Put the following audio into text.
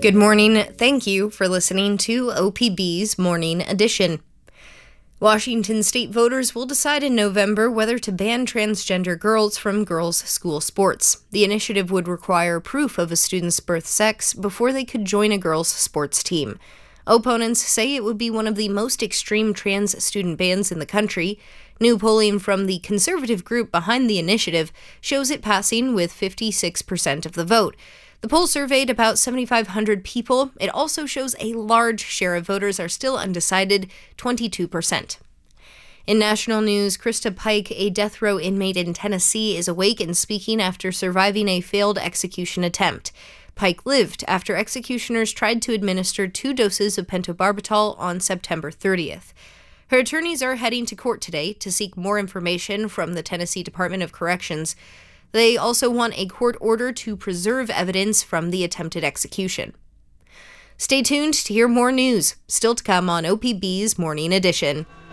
Good morning. Thank you for listening to OPB's Morning Edition. Washington state voters will decide in November whether to ban transgender girls from girls' school sports. The initiative would require proof of a student's birth sex before they could join a girls' sports team. Opponents say it would be one of the most extreme trans student bans in the country. New polling from the conservative group behind the initiative shows it passing with 56% of the vote. The poll surveyed about 7,500 people. It also shows a large share of voters are still undecided, 22%. In national news, Krista Pike, a death row inmate in Tennessee, is awake and speaking after surviving a failed execution attempt. Pike lived after executioners tried to administer 2 doses of pentobarbital on September 30th. Her attorneys are heading to court today to seek more information from the Tennessee Department of Corrections. They also want a court order to preserve evidence from the attempted execution. Stay tuned to hear more news, still to come on OPB's Morning Edition.